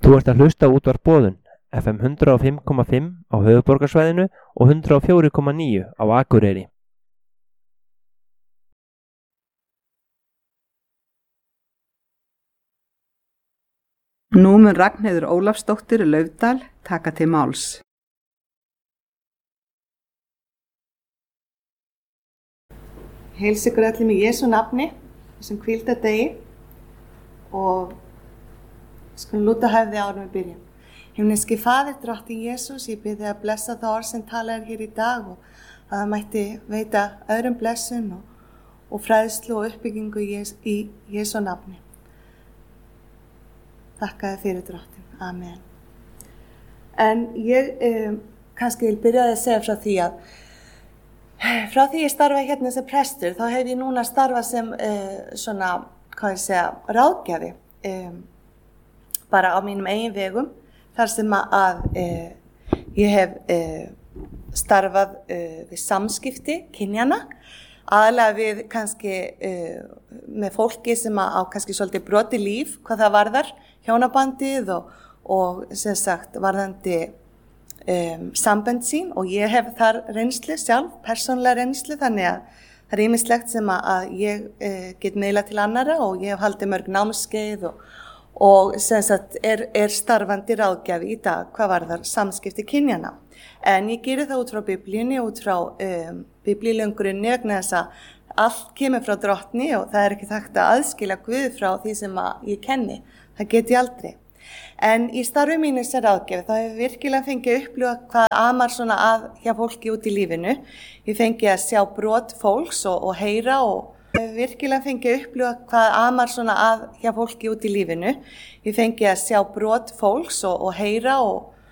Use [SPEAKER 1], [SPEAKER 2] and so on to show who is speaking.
[SPEAKER 1] Þú ert að hlusta á útvarp Boðun, FM 105,5 á höfuðborgarsvæðinu og 104,9 á Akureyri.
[SPEAKER 2] Nú mun Ragnheiður Ólafsdóttir Laufdal taka til máls.
[SPEAKER 3] Heils ykkur öllum í Jesú nafni, þessum hvíldardegi og skulum lúta höfði áður við byrjum. Himneski Faðir, Drottinn Jesús, ég bið þig að blessa það orð sem talað hér í dag og að það mætti veita öðrum blessun og fræðslu og uppbyggingu í Jesú nafni. Þakka þér fyrir, Drottinn. Amen. En ég kannski vil byrja að segja frá því að frá því ég starfa hérna sem prestur, þá hef ég núna starfað sem ráðgjafi bara á mínum eigin vegum, þar sem að ég hef starfað við samskipti kynjanna, aðalega við kannski með fólki sem á kannski svolítið brotið líf, hvað það varðar, hjónabandið og sem sagt varðandi sambönd sín, og ég hef þar reynslu sjálf, persónulega reynslu, þannig að það er ýmislegt sem að ég get meila til annara og ég hef haldið mörg námskeið og sem sagt er starfandi ráðgjafi í dag hvað varðar samskipti kynjanna. En ég geri það út frá Biblíunni, út frá biblíulegum grunni, vegna þess að allt kemur frá Drottni og það er ekki hægt að aðskilja Guð frá því sem að ég kenni. Það get ég aldrei. En í starfi mínu sem ráðgjafi þá hef ég virkilega fengið að upplifa hvað amar svona að hjá fólki út í lífinu. Ég fengi að sjá brot fólks og heyra og hef virkilega fengið að upplifa hvað amar svona að hjá fólki út í lífinu. Ég fengi að sjá brot fólks og heyra og